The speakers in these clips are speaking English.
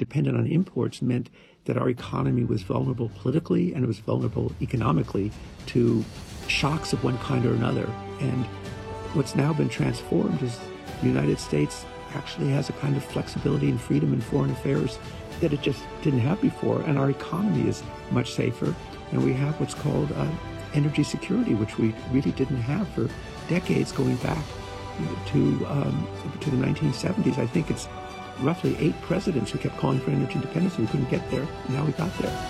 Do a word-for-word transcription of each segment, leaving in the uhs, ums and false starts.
dependent on imports meant that our economy was vulnerable politically and it was vulnerable economically to shocks of one kind or another. And what's now been transformed is the United States actually has a kind of flexibility and freedom in foreign affairs that it just didn't have before. And our economy is much safer. And we have what's called uh, energy security, which we really didn't have for decades going back to um, to the nineteen seventies. I think it's roughly eight presidents who kept calling for energy independence and we couldn't get there. Now we got there.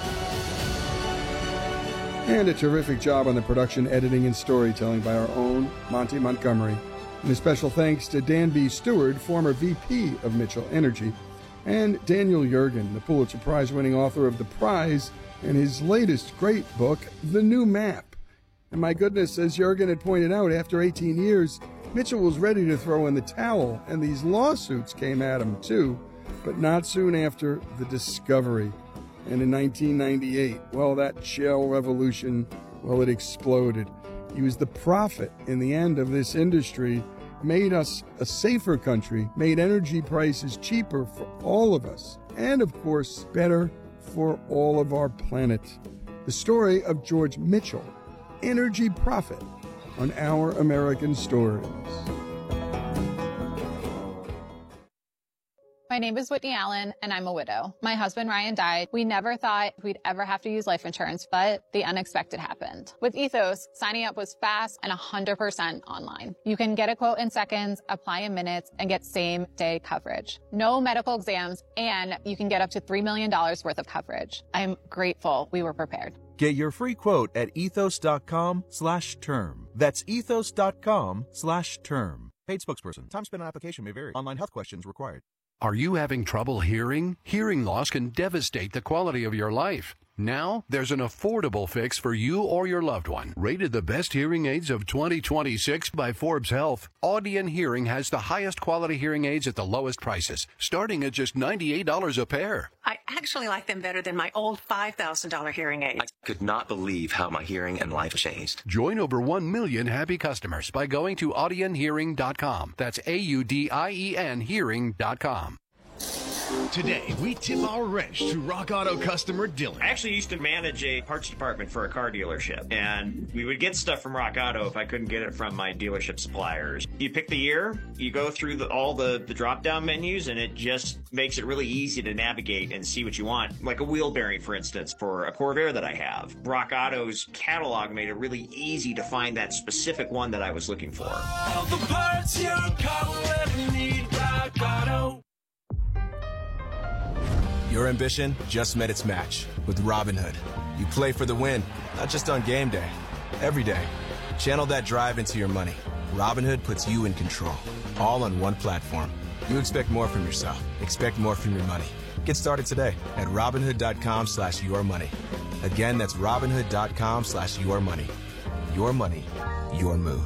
And a terrific job on the production, editing, and storytelling by our own Monty Montgomery. And a special thanks to Dan B. Stewart, former V P of Mitchell Energy, and Daniel Yergin, the Pulitzer Prize-winning author of The Prize and his latest great book, The New Map. And my goodness, as Yergin had pointed out, after eighteen years, Mitchell was ready to throw in the towel, and these lawsuits came at him too, but not soon after the discovery. And in nineteen ninety-eight, well, that shale revolution, well, it exploded. He was the prophet in the end of this industry, made us a safer country, made energy prices cheaper for all of us, and of course, better for all of our planet. The story of George Mitchell, energy prophet, on Our American Stories. My name is Whitney Allen, and I'm a widow. My husband, Ryan, died. We never thought we'd ever have to use life insurance, but the unexpected happened. With Ethos, signing up was fast and one hundred percent online. You can get a quote in seconds, apply in minutes, and get same-day coverage. No medical exams, and you can get up to three million dollars worth of coverage. I'm grateful we were prepared. Get your free quote at ethos.com slash term. That's ethos.com slash term. Paid spokesperson. Time spent on application may vary. Online health questions required. Are you having trouble hearing? Hearing loss can devastate the quality of your life. Now, there's an affordable fix for you or your loved one. Rated the best hearing aids of twenty twenty-six by Forbes Health, Audion Hearing has the highest quality hearing aids at the lowest prices, starting at just ninety-eight dollars a pair. I actually like them better than my old five thousand dollars hearing aids. I could not believe how my hearing and life changed. Join over one million happy customers by going to audion hearing dot com. That's A U D I E N hearing dot com. Today, we tip our wrench to Rock Auto customer Dylan. I actually used to manage a parts department for a car dealership, and we would get stuff from Rock Auto if I couldn't get it from my dealership suppliers. You pick the year, you go through the, all the, the drop-down menus, and it just makes it really easy to navigate and see what you want. Like a wheel bearing, for instance, for a Corvair that I have. Rock Auto's catalog made it really easy to find that specific one that I was looking for. All the parts your car will ever need, Rock Auto. Your ambition just met its match with Robinhood. You play for the win, not just on game day, every day. Channel that drive into your money. Robinhood puts you in control, all on one platform. You expect more from yourself. Expect more from your money. Get started today at Robinhood.com slash your money. Again, that's Robinhood.com slash your money. Your money, your move.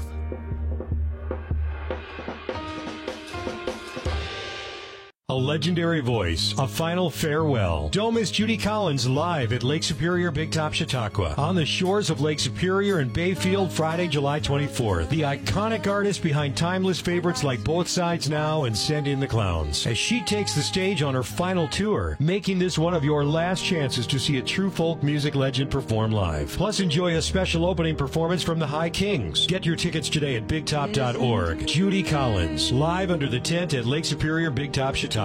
A legendary voice, a final farewell. Don't miss Judy Collins live at Lake Superior Big Top Chautauqua on the shores of Lake Superior and Bayfield Friday, July twenty-fourth. The iconic artist behind timeless favorites like Both Sides Now and Send in the Clowns, as she takes the stage on her final tour, making this one of your last chances to see a true folk music legend perform live. Plus, enjoy a special opening performance from the High Kings. Get your tickets today at big top dot org. Judy Collins, live under the tent at Lake Superior Big Top Chautauqua.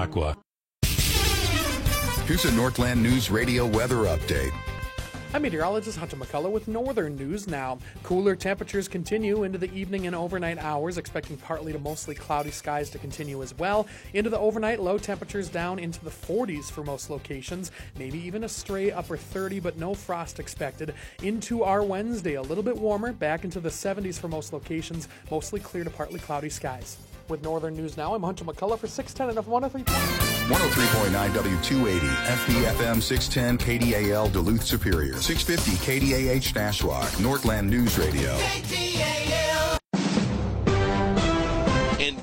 Here's a Northland News Radio weather update. I'm meteorologist Hunter McCullough with Northern News Now. Cooler temperatures continue into the evening and overnight hours, expecting partly to mostly cloudy skies to continue as well. Into the overnight, low temperatures down into the forties for most locations, maybe even a stray upper thirty, but no frost expected. Into our Wednesday, a little bit warmer, back into the seventies for most locations, mostly clear to partly cloudy skies. With Northern News Now, I'm Hunter McCullough for six ten and F one oh three point nine. one oh three point nine W two eighty, F B F M six ten K D A L Duluth Superior, six fifty K D A H Nashwauk, Northland News Radio. K D A L. And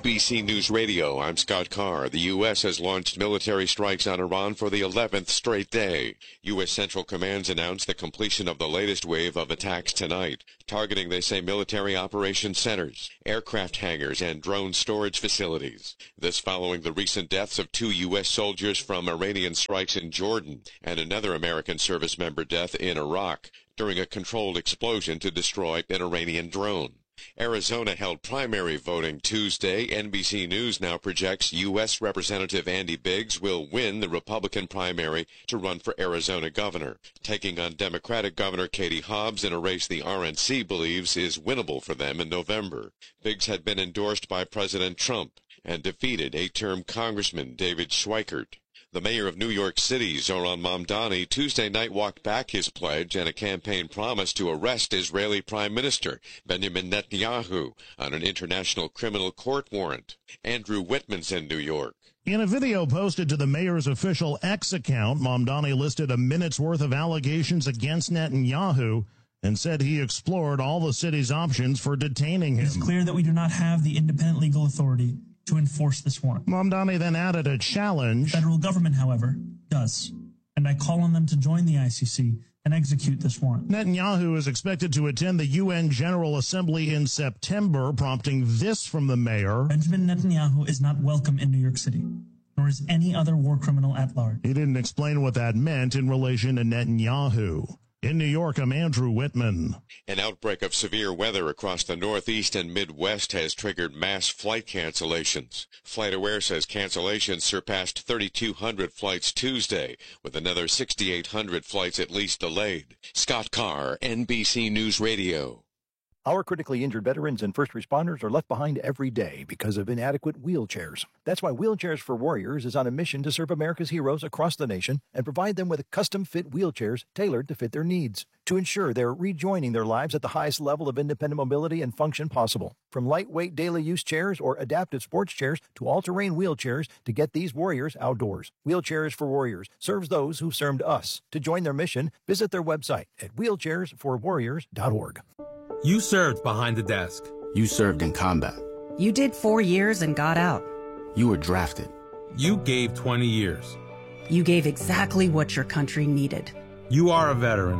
B C News Radio, I'm Scott Carr. The U S has launched military strikes on Iran for the eleventh straight day. U S Central Command's announced the completion of the latest wave of attacks tonight, targeting, they say, military operations centers, aircraft hangars, and drone storage facilities. This following the recent deaths of two U S soldiers from Iranian strikes in Jordan and another American service member death in Iraq during a controlled explosion to destroy an Iranian drone. Arizona held primary voting Tuesday. N B C News now projects U S Representative Andy Biggs will win the Republican primary to run for Arizona governor, taking on Democratic Governor Katie Hobbs in a race the R N C believes is winnable for them in November. Biggs had been endorsed by President Trump and defeated eight-term Congressman David Schweikert. The mayor of New York City, Zohran Mamdani, Tuesday night walked back his pledge and a campaign promise to arrest Israeli Prime Minister Benjamin Netanyahu on an international criminal court warrant. Andrew Whitman's in New York. In a video posted to the mayor's official X account, Mamdani listed a minute's worth of allegations against Netanyahu and said he explored all the city's options for detaining him. It's clear that we do not have the independent legal authority to enforce this warrant. Mamdani then added a challenge. The federal government, however, does, and I call on them to join the I C C and execute this warrant. Netanyahu is expected to attend the U N General Assembly in September, prompting this from the mayor. Benjamin Netanyahu is not welcome in New York City, nor is any other war criminal at large. He didn't explain what that meant in relation to Netanyahu. In New York, I'm Andrew Whitman. An outbreak of severe weather across the Northeast and Midwest has triggered mass flight cancellations. FlightAware says cancellations surpassed thirty-two hundred flights Tuesday, with another sixty-eight hundred flights at least delayed. Scott Carr, N B C News Radio. Our critically injured veterans and first responders are left behind every day because of inadequate wheelchairs. That's why Wheelchairs for Warriors is on a mission to serve America's heroes across the nation and provide them with custom-fit wheelchairs tailored to fit their needs to ensure they're rejoining their lives at the highest level of independent mobility and function possible. From lightweight daily use chairs or adaptive sports chairs to all-terrain wheelchairs to get these warriors outdoors. Wheelchairs for Warriors serves those who served us. To join their mission, visit their website at wheelchairs for warriors dot org. You served behind the desk. You served in combat. You did four years and got out. You were drafted. You gave twenty years. You gave exactly what your country needed. You are a veteran.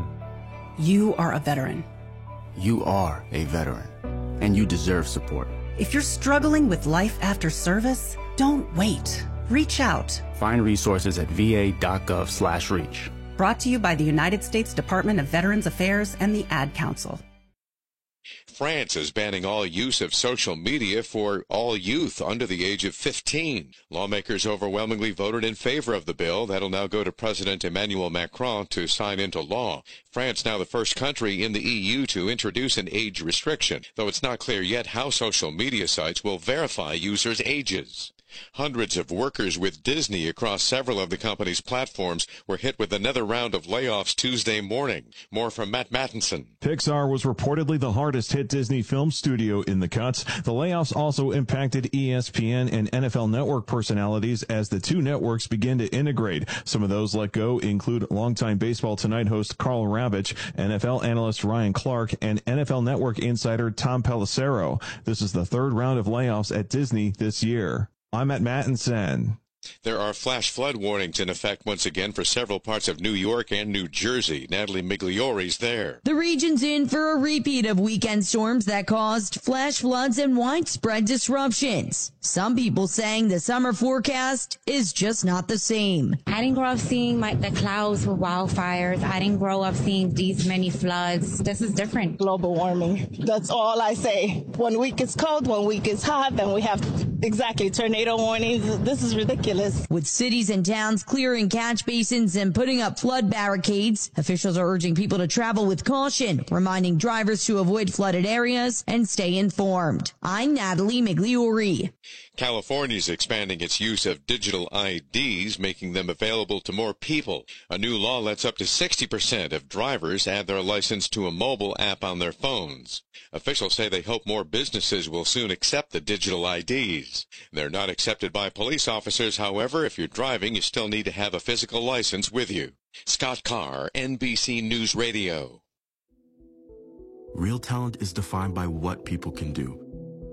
You are a veteran. You are a veteran. And you deserve support. If you're struggling with life after service, don't wait. Reach out. Find resources at va.gov slash reach. Brought to you by the United States Department of Veterans Affairs and the Ad Council. France is banning all use of social media for all youth under the age of fifteen. Lawmakers overwhelmingly voted in favor of the bill. That'll now go to President Emmanuel Macron to sign into law. France now the first country in the E U to introduce an age restriction, though it's not clear yet how social media sites will verify users' ages. Hundreds of workers with Disney across several of the company's platforms were hit with another round of layoffs Tuesday morning. More from Matt Mattinson. Pixar was reportedly the hardest hit Disney film studio in the cuts. The layoffs also impacted E S P N and N F L Network personalities as the two networks begin to integrate. Some of those let go include longtime Baseball Tonight host Carl Ravitch, N F L analyst Ryan Clark, and N F L Network insider Tom Pelissero. This is the third round of layoffs at Disney this year. I'm at Mattinson. There are flash flood warnings in effect once again for several parts of New York and New Jersey. Natalie Migliori's there. The region's in for a repeat of weekend storms that caused flash floods and widespread disruptions. Some people saying the summer forecast is just not the same. I didn't grow up seeing like the clouds with wildfires. I didn't grow up seeing these many floods. This is different. Global warming. That's all I say. One week it's cold, one week it's hot, then we have exactly tornado warnings. This is ridiculous. With cities and towns clearing catch basins and putting up flood barricades, officials are urging people to travel with caution, reminding drivers to avoid flooded areas and stay informed. I'm Natalie Migliori. California's expanding its use of digital I Ds, making them available to more people. A new law lets up to sixty percent of drivers add their license to a mobile app on their phones. Officials say they hope more businesses will soon accept the digital I Ds. They're not accepted by police officers, however. If you're driving, you still need to have a physical license with you. Scott Carr, N B C News Radio. Real talent is defined by what people can do,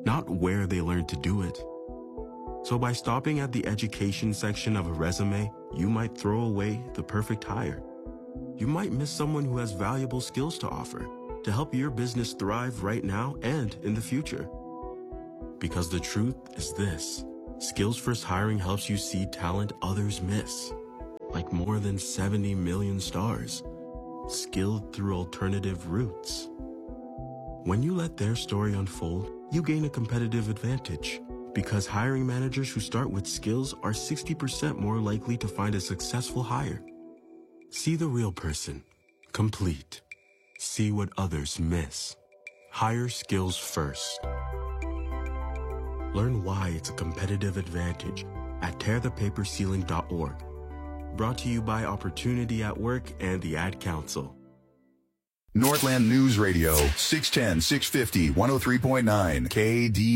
not where they learned to do it. So by stopping at the education section of a resume, you might throw away the perfect hire. You might miss someone who has valuable skills to offer to help your business thrive right now and in the future. Because the truth is this: Skills First Hiring helps you see talent others miss, like more than seventy million stars, skilled through alternative routes. When you let their story unfold, you gain a competitive advantage, because hiring managers who start with skills are sixty percent more likely to find a successful hire. See the real person, complete. See what others miss. Hire skills first. Learn why it's a competitive advantage at tear the paper ceiling dot org. Brought to you by Opportunity at Work and the Ad Council. Northland News Radio, six ten, six fifty, one oh three point nine K D